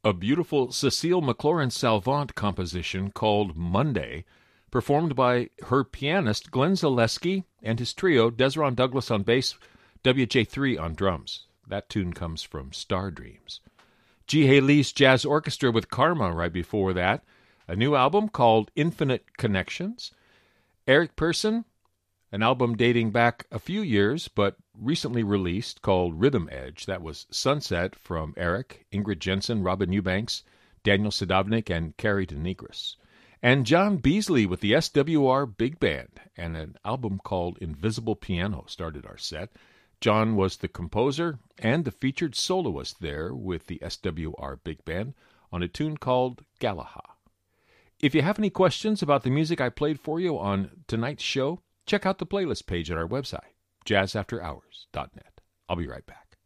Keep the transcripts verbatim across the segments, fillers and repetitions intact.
a beautiful Cecile McLaurin-Salvant composition called Monday, performed by her pianist Glenn Zaleski and his trio, Desron Douglas on bass, W J three on drums. That tune comes from Star Dreams. G. Haley's Jazz Orchestra with Karma right before that. A new album called Infinite Connections. Eric Persson, an album dating back a few years, but recently released, called Rhythm Edge. That was Sunset from Eric, Ingrid Jensen, Robin Eubanks, Daniel Sadovnik, and Carrie DeNigris. And John Beasley with the S W R Big Band, and an album called Invisible Piano started our set. John was the composer and the featured soloist there with the S W R Big Band on a tune called Galahad. If you have any questions about the music I played for you on tonight's show, check out the playlist page at our website, jazz after hours dot net. I'll be right back.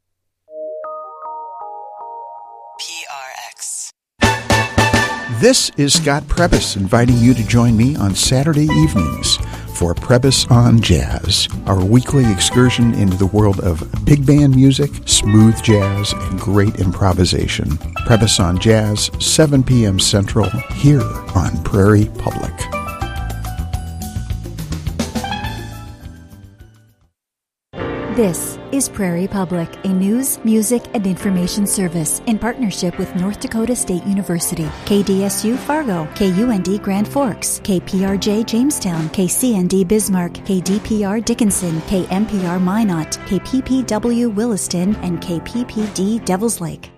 P R X. This is Scott Prebys inviting you to join me on Saturday evenings for Prebys on Jazz, our weekly excursion into the world of big band music, smooth jazz, and great improvisation. Prebys on Jazz, seven p.m. Central, here on Prairie Public. This is Prairie Public, a news, music, and information service in partnership with North Dakota State University, K D S U Fargo, K U N D Grand Forks, K P R J Jamestown, K C N D Bismarck, K D P R Dickinson, K M P R Minot, K P P W Williston, and K P P D Devils Lake.